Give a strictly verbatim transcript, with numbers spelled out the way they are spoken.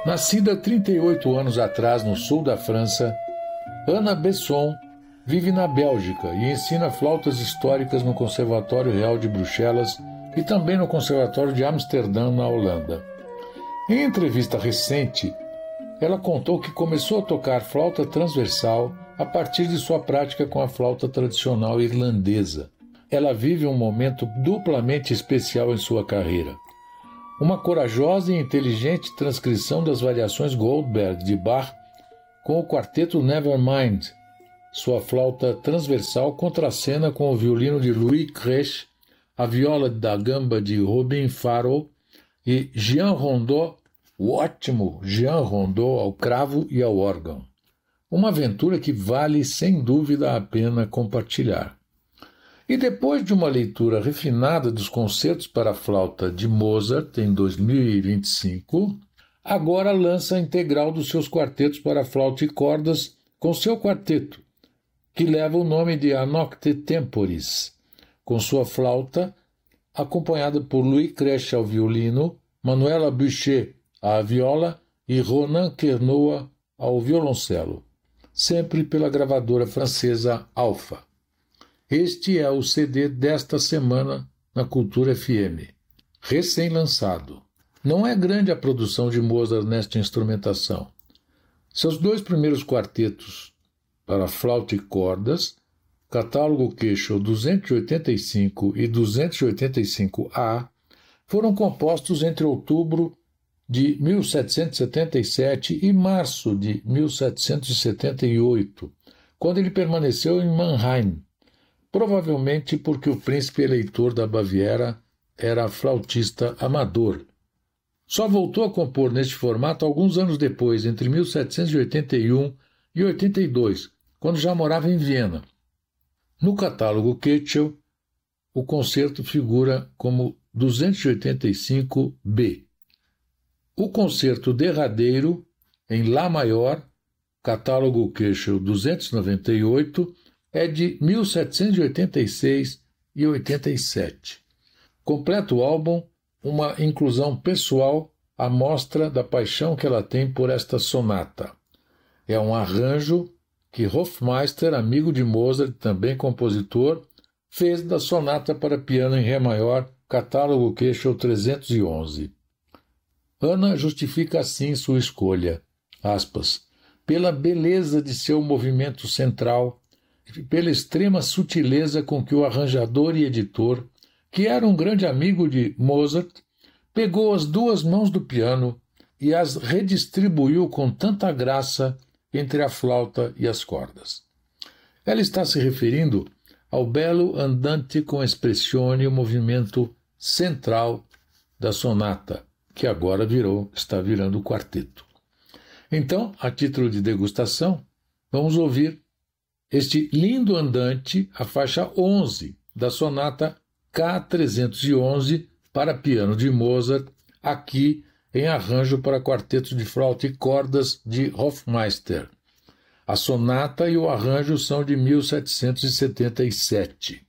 Nascida trinta e oito anos atrás no sul da França, Anna Besson vive na Bélgica e ensina flautas históricas no Conservatório Real de Bruxelas e também no Conservatório de Amsterdã, na Holanda. Em entrevista recente, ela contou que começou a tocar flauta transversal a partir de sua prática com a flauta tradicional irlandesa. Ela vive um momento duplamente especial em sua carreira. Uma corajosa e inteligente transcrição das variações Goldberg de Bach com o quarteto Nevermind. Sua flauta transversal contracena com o violino de Louis Crèche, a viola da gamba de Robin Faro e Jean Rondeau, o ótimo Jean Rondeau ao cravo e ao órgão. Uma aventura que vale sem dúvida a pena compartilhar. E depois de uma leitura refinada dos concertos para flauta de Mozart em dois mil e vinte e cinco, agora lança a integral dos seus quartetos para flauta e cordas com seu quarteto, que leva o nome de A Nocte Temporis, com sua flauta, acompanhada por Louis Crèche ao violino, Manuela Buchet à viola e Ronan Quernoa ao violoncelo, sempre pela gravadora francesa Alpha. Este é o C D desta semana na Cultura F M, recém-lançado. Não é grande a produção de Mozart nesta instrumentação. Seus dois primeiros quartetos para flauta e cordas, Catálogo Köchel duzentos e oitenta e cinco e duzentos e oitenta e cinco A, foram compostos entre outubro de mil setecentos e setenta e sete e março de mil setecentos e setenta e oito, quando ele permaneceu em Mannheim, provavelmente porque o príncipe eleitor da Baviera era flautista amador. Só voltou a compor neste formato alguns anos depois, entre mil setecentos e oitenta e um e oitenta e dois, quando já morava em Viena. No catálogo Köchel, o concerto figura como duzentos e oitenta e cinco B. O concerto derradeiro, em Lá maior, catálogo Köchel duzentos e noventa e oito, é de mil setecentos e oitenta e seis e oitenta e sete. Completa o álbum uma inclusão pessoal à mostra da paixão que ela tem por esta sonata. É um arranjo que Hofmeister, amigo de Mozart, também compositor, fez da sonata para piano em Ré maior, catálogo Köchel trezentos e onze. Anna justifica assim sua escolha, aspas, pela beleza de seu movimento central, pela extrema sutileza com que o arranjador e editor, que era um grande amigo de Mozart, pegou as duas mãos do piano e as redistribuiu com tanta graça entre a flauta e as cordas. Ela está se referindo ao belo andante com espressione, o movimento central da sonata, que agora virou, está virando o quarteto. Então, a título de degustação, vamos ouvir este lindo andante, a faixa onze da sonata K trezentos e onze para piano de Mozart, aqui em arranjo para quarteto de flauta e cordas de Hofmeister. A sonata e o arranjo são de mil setecentos e setenta e sete.